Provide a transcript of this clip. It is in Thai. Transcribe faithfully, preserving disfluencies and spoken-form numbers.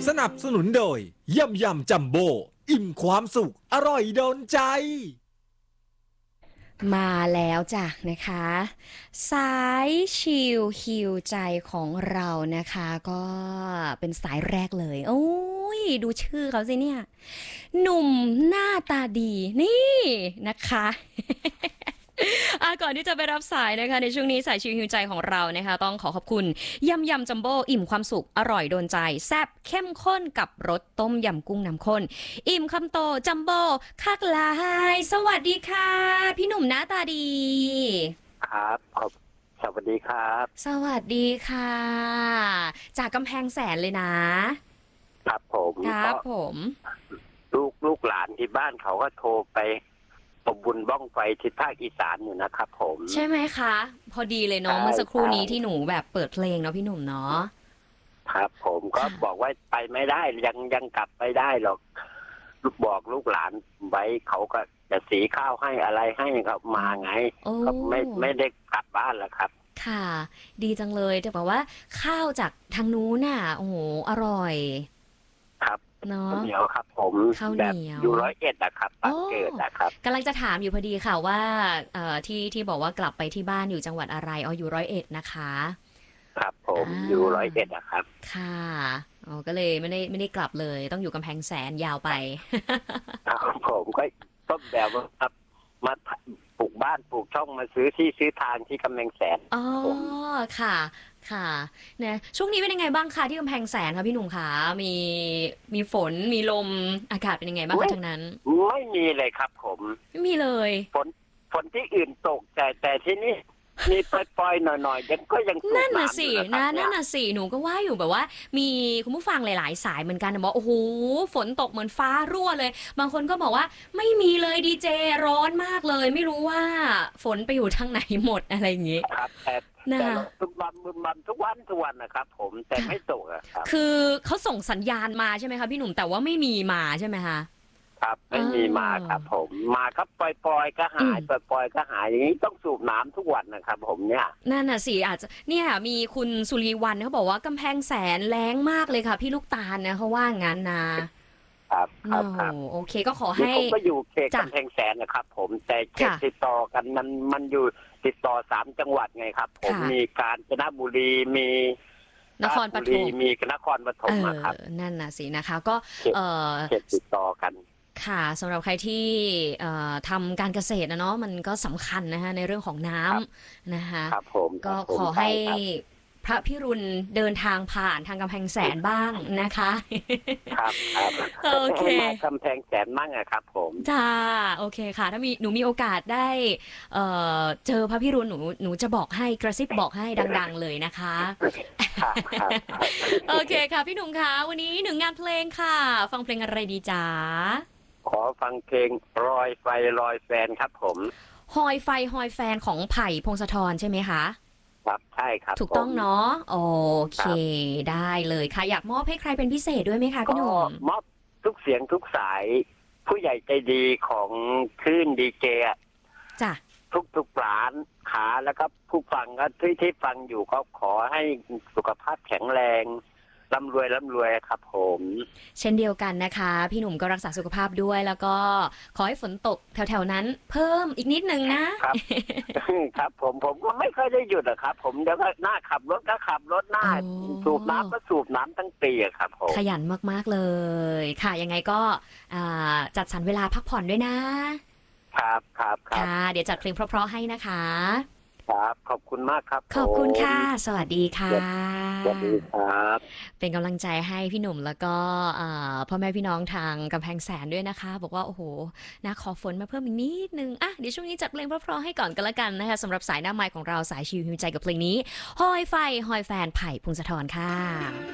สนับสนุนโดยยำยำจัมโบ้อิ่มความสุขอร่อยโดนใจมาแล้วจ้ะนะคะสายชิลฮิวใจของเรานะคะก็เป็นสายแรกเลยโอ้ยดูชื่อเขาสิเนี่ยหนุ่มหน้าตาดีนี่นะคะอ่ะก่อนที่จะไปรับสายนะคะในช่วงนี้สายชิลฮิวใจของเรานะคะต้องขอขอบคุณยำยำจัมโบ้อิ่มความสุขอร่อยโดนใจแซ่บเข้มข้นกับรสต้มยำกุ้งน้ำข้นอิ่มคำโตจัมโบ้คักลายสวัสดีค่ะพี่หนุ่มหน้าตาดีครับขอบสวัสดีครับสวัสดีค่ะจากกำแพงแสนเลยนะครับผมครับผมลูกลูกหลานที่บ้านเขาก็โทรไปปบุญบ้องไฟที่ภาคอีสานอยู่นะครับผมใช่ไหมคะพอดีเลยเนาะเมื่อสักครู่นี้ที่หนูแบบเปิดเพลงเนาะพี่หนุ่มเนาะครับผมก็บอกว่าไปไม่ได้ยังยังกลับไปได้หรอกลูกบอกลูกหลานไว้เขาก็จะสีข้าวให้อะไรให้เขามาไงก็ไม่ไม่ได้กลับบ้านแล้วครับค่ะดีจังเลยแต่บอกว่าข้าวจากทางนู้นน่ะโอ้โหอร่อยครับเนาะเหนียวครับผมข้าวเหนียวอยู่ร้อยเอ็ดนะครับปากเกร็ดนะครับกำลังจะถามอยู่พอดีค่ะว่าเอ่อที่ที่บอกว่ากลับไปที่บ้านอยู่จังหวัดอะไรอ๋ออยู่ร้อยเอ็ดนะคะครับผมอยู่ร้อยเอ็ดนะครับค่ะอ๋อก็เลยไม่ได้ไม่ได้กลับเลยต้องอยู่กำแพงแสนยาวไปครับผมก็ต้นแบบว่ามาปลูกบ้านปลูกช่องมาซื้อที่ซื้อทางที่กำแพงแสนอ๋อค่ะค่ะเนี่ยช่วงนี้เป็นยังไงบ้างคะที่กำแพงแสนคะพี่หนุ่มคะมีมีฝนมีลมอากาศเป็นยังไงบ้างคะทางนั้นไม่มีเลยครับผมไม่มีเลยฝนฝนที่อื่นตกแต่แต่ที่นี่มีปล่อยๆหน่อยๆยังก็ยังนั่นน่ะสินะนั่นน่ะสิหนูก็ว่าอยู่แบบว่ามีคุณผู้ฟังหลายๆสายเหมือนกันบอกโอ้โหฝนตกเหมือนฟ้ารั่วเลยบางคนก็บอกว่าไม่มีเลยดีเจร้อนมากเลยไม่รู้ว่าฝนไปอยู่ทางไหนหมดอะไรอย่างงี้ครับแต่แต่ทุกวันมันทุกวันทุกวันนะครับผมแต่ไม่ตกอะครับคือเขาส่งสัญญาณมาใช่ไหมคะพี่หนุ่มแต่ว่าไม่มีมาใช่ไหมคะครับไม่มีมาครับผมมาครับปล่อยๆก็หายปล่อยๆก็หายอย่างนี้ต้องสูบน้ำทุกวันนะครับผมเนี่ยนั่นน่ะสิอาจจะเนี่ยมีคุณสุรีวรรณเขาบอกว่ากำแพงแสนแรงมากเลยค่ะพี่ลูกตาลนะเขาว่างั้นนะครับครับครับโอเคก็ขอให้ผมก็อยู่เขตกำแพงแสนนะครับผมแต่เขตติดต่อกันมันมันอยู่ติดต่อสามจังหวัดไงครับผมมีกาญจนบุรีมีนครปฐมมีนครปฐมครับนั่นน่ะสินะคะก็เออเขตติดต่อกันค่ะสำหรับใครที่ทำการเกษตรนะเนาะมันก็สำคัญนะคะในเรื่องของน้ำนะคะก็ขอให้พระพิรุณเดินทางผ่านทางกำแพงแสนบ้างนะคะครับครับโอเคกำแพงแสนมั่งอะครับผมจ้าโอเคค่ะถ้ามีหนูมีโอกาสได้เอ่อเจอพระพิรุณหนูหนูจะบอกให้กระซิบบอกให้ดังๆเลยนะคะโอเคค่ะพี่หนุ่มคะวันนี้หนึ่งงานเพลงค่ะฟังเพลงอะไรดีจ้าขอฟังเพลงรอยไฟรอยแฟนครับผมฮอยไฟฮอยแฟนของไผ่พงศธรใช่ไหมคะครับใช่ครับถูกต้องเนาะโอเคได้เลยค่ะอยากมอบให้ใครเป็นพิเศษด้วยไหมคะพี่หนุ่มมอบทุกเสียงทุกสายผู้ใหญ่ใจดีของคลื่นดีเจจ้ะทุกทุกร้านขาแล้วก็ผู้ฟังก็ที่ที่ฟังอยู่ก็ขอให้สุขภาพแข็งแรงร่ำรวยร่ำรวยครับผมเช่นเดียวกันนะคะพี่หนุ่มก็รักษาสุขภาพด้วยแล้วก็ขอให้ฝนตกแถวๆนั้นเพิ่มอีกนิดนึงนะครับครับผมผมก็ไม่ค่อยได้หยุดอะครับผมเดี๋ยวก็หน้าขับรถก็ขับรถหน้าสูบน้ำก็สูบน้ำทั้งปีอะครับผมขยันมากๆเลยค่ะยังไงก็จัดสรรเวลาพักผ่อนด้วยนะครับครับค่ะเดี๋ยวจัดเพลงเพราะๆให้นะคะครับขอบคุณมากครับขอบคุณค่ะสวัสดีค่ะสวัสดีครับเป็นกำลังใจให้พี่หนุ่มแล้วก็พ่อแม่พี่น้องทางกำแพงแสนด้วยนะคะบอกว่าโอ้โหนะขอฝนมาเพิ่มอีกนิดนึงอ่ะเดี๋ยวช่วงนี้จัดเพลงเพราะๆให้ก่อนกันละกันนะคะสำหรับสายหน้าไมค์ของเราสายชิวหิวใจกับเพลงนี้ฮอยไฟฮอยแฟนไผ่พงศธรค่ะ